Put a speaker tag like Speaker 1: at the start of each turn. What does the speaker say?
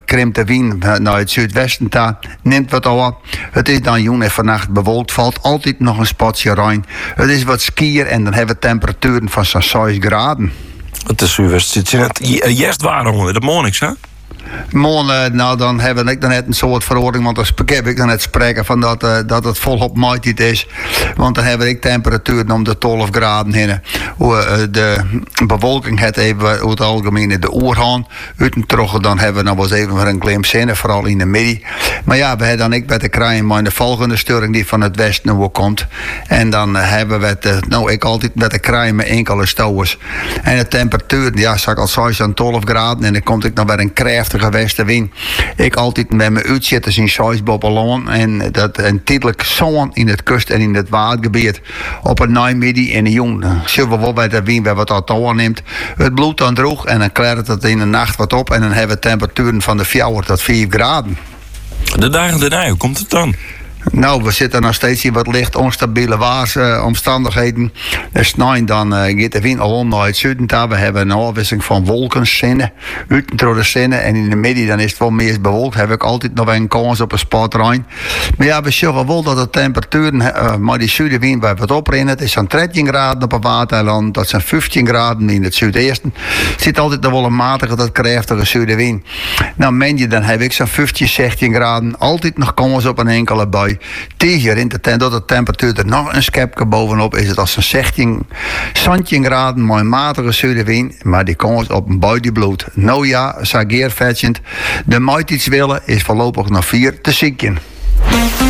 Speaker 1: krimpt de wind naar het zuidwesten daar, neemt wat af. Het is dan jong en vannacht bewolkt, valt altijd nog een spatje rein. Het is wat skier en dan hebben we temperaturen van zo'n 6 graden.
Speaker 2: Het is zit je net juist waarom, dat moet niks, hè?
Speaker 1: Morgen, nou dan heb ik dan net een soort verordening, want dan heb ik dan net spreken van dat het volop maaitijd is. Want dan heb ik temperaturen om de 12 graden heen. De bewolking het even over het algemeen in de oorhaan. Uitentrochen dan hebben we nog wel eens even een klein zinnen, vooral in de middag. Maar ja, we hebben dan ik met de krijgen maar in de volgende sturing die van het westen nu komt. En dan hebben we het, ik altijd met de krijgen met enkele stouwers. En de temperatuur, ja, zag ik al 6 aan 12 graden en dan komt ik nog weer een krachtige westenwind. Ik altijd met mijn uitzitters in Scheisbobbelaan en dat een tijdelijk zon in het kust en in het watergebied op een namiddag en een jong. Zullen we wel bij de wind wat dat neemt. Het bloed dan droog en dan klaart het in de nacht wat op en dan hebben we temperaturen van de 4 tot 5 graden.
Speaker 2: De dagen daarna, hoe komt het dan?
Speaker 1: Nou, we zitten nog steeds in wat licht onstabiele omstandigheden. Dus dan gaat de wind al naar het zuiden. We hebben een afwisseling van wolkenzinnen, uiten de zinnen. En in de middag dan is het wel meer bewolkt. Heb ik altijd nog een kans op een spatrein. Maar ja, we zeggen wel dat de temperaturen, maar die zuidenwind bij wat oprennen. Het is zo'n 13 graden op een waterland. Dat zijn 15 graden in het zuidesten. Het zit altijd nog wel een matige tot krachtige zuidenwind. Nou, dan heb ik zo'n 15, 16 graden. Altijd nog kans op een enkele bui. Tegen in de tent, dat de temperatuur er nog een schepje bovenop is het als een 16 graden, maar een matige zuidenwind, maar die kans op een bui die bloed. Nou ja, sageer vetjend. De maat iets willen is voorlopig nog 4 te zieken.